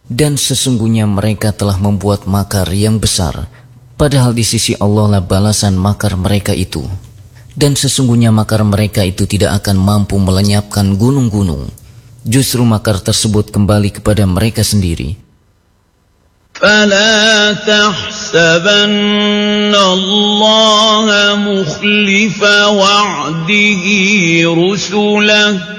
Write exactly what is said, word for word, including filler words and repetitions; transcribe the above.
Dan sesungguhnya mereka telah membuat makar yang besar, padahal di sisi Allah lah balasan makar mereka itu. Dan sesungguhnya makar mereka itu tidak akan mampu melenyapkan gunung-gunung. Justru makar tersebut kembali kepada mereka sendiri. فَلَا تَحْسَبَنَّ اللَّهَ مُخْلِفَ وَعْدِهِ رُسُلَهُ